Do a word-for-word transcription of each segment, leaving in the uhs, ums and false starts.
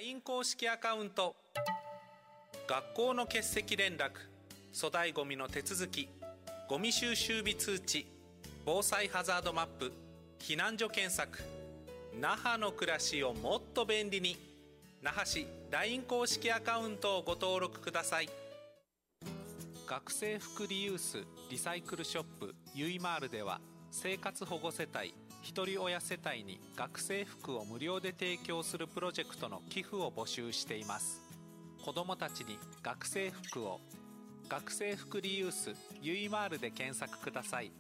ライン 公式アカウント、学校の欠席連絡、粗大ごみの手続き、ゴミ収集日通知、防災ハザードマップ、避難所検索。那覇の暮らしをもっと便利に。那覇市 ライン 公式アカウントをご登録ください。学生服リユースリサイクルショップゆいまーるでは、生活保護世帯ひとり親世帯に学生服を無料で提供するプロジェクトの寄付を募集しています。子どもたちに学生服を。学生服リユースゆいまーるで検索ください。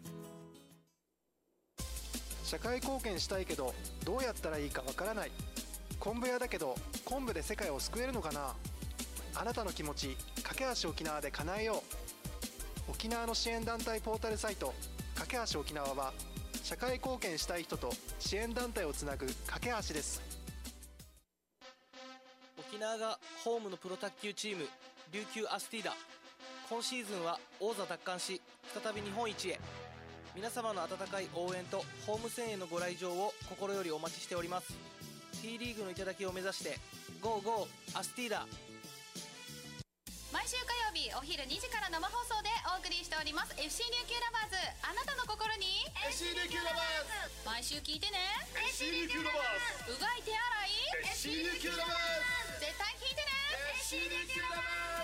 社会貢献したいけどどうやったらいいかわからない。昆布屋だけど昆布で世界を救えるのかな。あなたの気持ち、架け橋沖縄で叶えよう。沖縄の支援団体ポータルサイト架け橋沖縄は、社会貢献したい人と支援団体をつなぐ架け橋です。 沖縄がホームのプロ卓球チーム琉球アスティーダ。今シーズンは王座奪還し、再び日本一へ。皆様の温かい応援とホーム声援のご来場を心よりお待ちしております。 T リーグの頂を目指してゴーゴーアスティーダ。 毎週火曜日お昼にじから生放送でお送りしております エフシー 琉球ラバーズ。あなたの心にエフシー 琉球ラバーズ。 毎週聞いてね。 エフシー 琉球ラバーズ。 うがい手洗いエフシー 琉球ラバーズ。 絶対聞いてね。 エフシー 琉球ラバーズ。